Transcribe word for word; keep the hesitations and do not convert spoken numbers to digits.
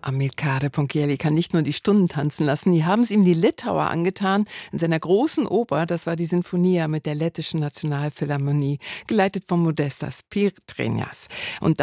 Amilcare Ponchielli kann nicht nur die Stunden tanzen lassen, die haben es ihm die Litauer angetan in seiner großen Oper, das war die Sinfonia mit der lettischen Nationalphilharmonie, geleitet von Modestas Pitrėnas. Und